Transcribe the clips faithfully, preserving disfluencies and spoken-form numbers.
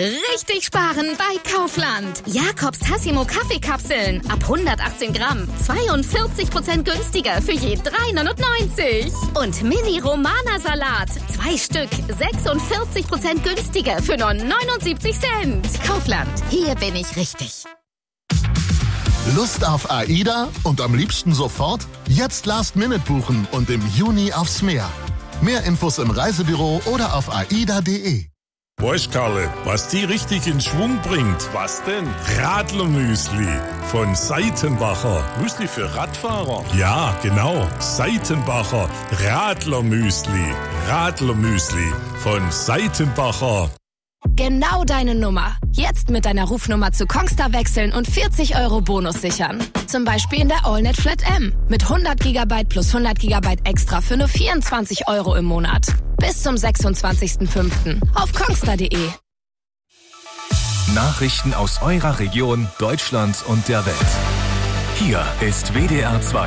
Richtig sparen bei Kaufland. Jakobs Tassimo Kaffeekapseln ab hundertachtzehn Gramm. zweiundvierzig Prozent günstiger für je drei neunundneunzig. Und Mini Romana Salat. Zwei Stück. sechsundvierzig Prozent günstiger für nur neunundsiebzig Cent. Kaufland. Hier bin ich richtig. Lust auf AIDA und am liebsten sofort? Jetzt Last Minute buchen und im Juni aufs Meer. Mehr Infos im Reisebüro oder auf aida punkt de. Weißt, Karle, was die richtig in Schwung bringt? Was denn? Radlermüsli von Seitenbacher. Müsli für Radfahrer? Ja, genau. Seitenbacher Radlermüsli. Radlermüsli von Seitenbacher. Genau deine Nummer. Jetzt mit deiner Rufnummer zu Kongstar wechseln und vierzig Euro Bonus sichern. Zum Beispiel in der AllNet Flat M. Mit hundert Gigabyte plus hundert Gigabyte extra für nur vierundzwanzig Euro im Monat. Bis zum sechsundzwanzigsten fünften auf kongstar punkt de. Nachrichten aus eurer Region, Deutschland und der Welt. Hier ist W D R zwei.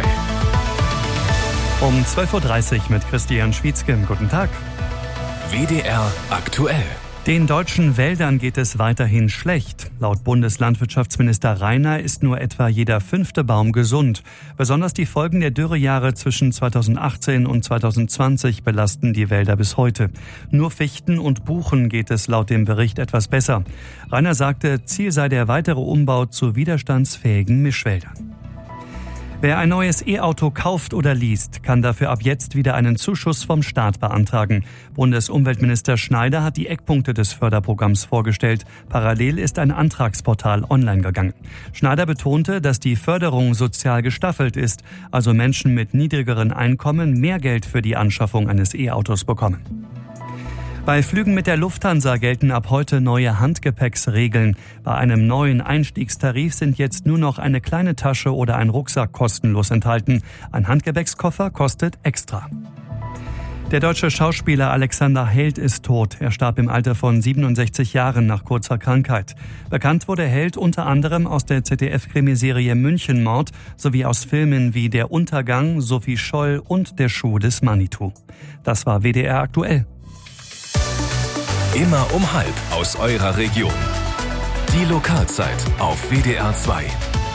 Um zwölf Uhr dreißig mit Christian Schwietzke. Guten Tag. W D R aktuell. Den deutschen Wäldern geht es weiterhin schlecht. Laut Bundeslandwirtschaftsminister Reiner ist nur etwa jeder fünfte Baum gesund. Besonders die Folgen der Dürrejahre zwischen zweitausendachtzehn und zweitausendzwanzig belasten die Wälder bis heute. Nur Fichten und Buchen geht es laut dem Bericht etwas besser. Reiner sagte, Ziel sei der weitere Umbau zu widerstandsfähigen Mischwäldern. Wer ein neues E-Auto kauft oder least, kann dafür ab jetzt wieder einen Zuschuss vom Staat beantragen. Bundesumweltminister Schneider hat die Eckpunkte des Förderprogramms vorgestellt. Parallel ist ein Antragsportal online gegangen. Schneider betonte, dass die Förderung sozial gestaffelt ist, also Menschen mit niedrigeren Einkommen mehr Geld für die Anschaffung eines E-Autos bekommen. Bei Flügen mit der Lufthansa gelten ab heute neue Handgepäcksregeln. Bei einem neuen Einstiegstarif sind jetzt nur noch eine kleine Tasche oder ein Rucksack kostenlos enthalten. Ein Handgepäckskoffer kostet extra. Der deutsche Schauspieler Alexander Held ist tot. Er starb im Alter von siebenundsechzig Jahren nach kurzer Krankheit. Bekannt wurde Held unter anderem aus der Z D F-Krimiserie Münchenmord sowie aus Filmen wie Der Untergang, Sophie Scholl und Der Schuh des Manitou. Das war W D R aktuell. Immer um halb aus eurer Region. Die Lokalzeit auf W D R zwei.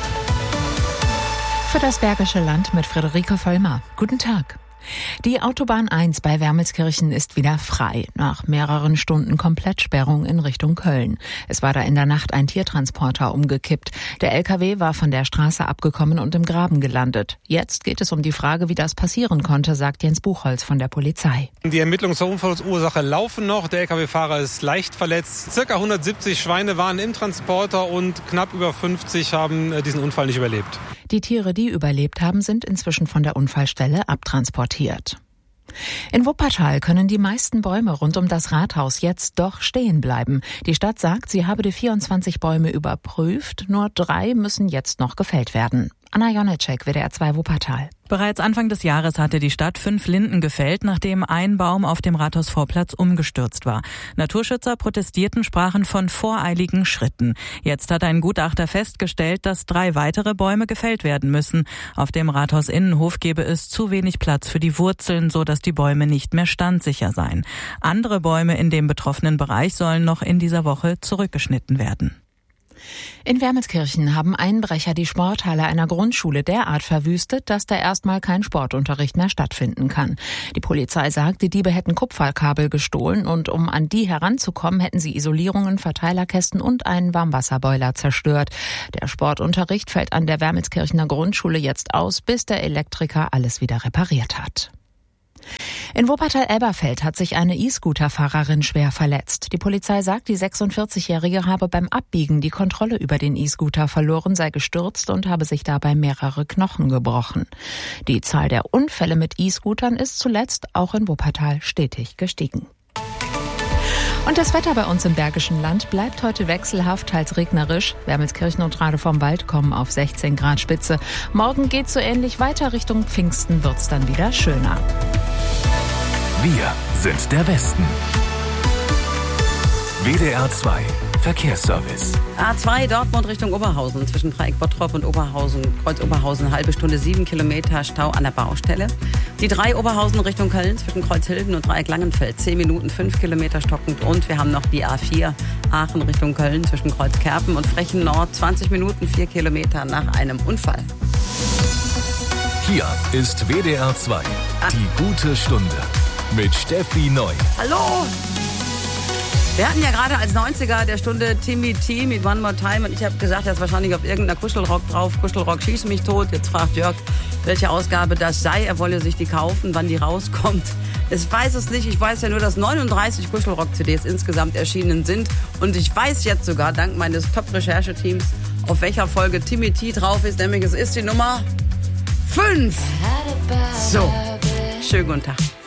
Für das Bergische Land mit Friederike Vollmer. Guten Tag. Die Autobahn eins bei Wermelskirchen ist wieder frei, nach mehreren Stunden Komplettsperrung in Richtung Köln. Es war da in der Nacht ein Tiertransporter umgekippt. Der L K W war von der Straße abgekommen und im Graben gelandet. Jetzt geht es um die Frage, wie das passieren konnte, sagt Jens Buchholz von der Polizei. Die Ermittlungen zur Unfallursache laufen noch. Der L K W-Fahrer ist leicht verletzt. Circa hundertsiebzig Schweine waren im Transporter und knapp über fünfzig haben diesen Unfall nicht überlebt. Die Tiere, die überlebt haben, sind inzwischen von der Unfallstelle abtransportiert. In Wuppertal können die meisten Bäume rund um das Rathaus jetzt doch stehen bleiben. Die Stadt sagt, sie habe die vierundzwanzig Bäume überprüft. Nur drei müssen jetzt noch gefällt werden. Anna Jonetschek, W D R zwei Wuppertal. Bereits Anfang des Jahres hatte die Stadt fünf Linden gefällt, nachdem ein Baum auf dem Rathausvorplatz umgestürzt war. Naturschützer protestierten, sprachen von voreiligen Schritten. Jetzt hat ein Gutachter festgestellt, dass drei weitere Bäume gefällt werden müssen. Auf dem Rathausinnenhof gebe es zu wenig Platz für die Wurzeln, so dass die Bäume nicht mehr standsicher seien. Andere Bäume in dem betroffenen Bereich sollen noch in dieser Woche zurückgeschnitten werden. In Wermelskirchen haben Einbrecher die Sporthalle einer Grundschule derart verwüstet, dass da erstmal kein Sportunterricht mehr stattfinden kann. Die Polizei sagt, die Diebe hätten Kupferkabel gestohlen und um an die heranzukommen, hätten sie Isolierungen, Verteilerkästen und einen Warmwasserboiler zerstört. Der Sportunterricht fällt an der Wermelskirchener Grundschule jetzt aus, bis der Elektriker alles wieder repariert hat. In Wuppertal-Elberfeld hat sich eine E-Scooter-Fahrerin schwer verletzt. Die Polizei sagt, die sechsundvierzigjährige habe beim Abbiegen die Kontrolle über den E-Scooter verloren, sei gestürzt und habe sich dabei mehrere Knochen gebrochen. Die Zahl der Unfälle mit E-Scootern ist zuletzt auch in Wuppertal stetig gestiegen. Und das Wetter bei uns im Bergischen Land bleibt heute wechselhaft, teils regnerisch. Wermelskirchen und Rade vom Wald kommen auf sechzehn Grad Spitze. Morgen geht's so ähnlich weiter. Richtung Pfingsten wird's dann wieder schöner. Wir sind der Westen. W D R zwei Verkehrsservice. A zwei Dortmund Richtung Oberhausen, zwischen Dreieck Bottrop und Oberhausen, Kreuz Oberhausen, halbe Stunde, sieben Kilometer Stau an der Baustelle. Die drei Oberhausen Richtung Köln, zwischen Kreuz Hilden und Dreieck Langenfeld, zehn Minuten, fünf Kilometer stockend. Und wir haben noch die A vier Aachen Richtung Köln zwischen Kreuzkerpen und Frechen Nord. zwanzig Minuten, vier Kilometer nach einem Unfall. Hier ist W D R zwei, die gute Stunde mit Steffi Neu. Hallo! Wir hatten ja gerade als neunziger der Stunde Timmy T mit One More Time und ich habe gesagt, da ist wahrscheinlich auf irgendeiner Kuschelrock drauf. Kuschelrock schieß mich tot. Jetzt fragt Jörg, welche Ausgabe das sei. Er wolle sich die kaufen, wann die rauskommt. Ich weiß es nicht. Ich weiß ja nur, dass neununddreißig Kuschelrock-C Ds insgesamt erschienen sind. Und ich weiß jetzt sogar, dank meines Top-Rechercheteams, auf welcher Folge Timmy T drauf ist. Nämlich es ist die Nummer fünf. So, schönen guten Tag.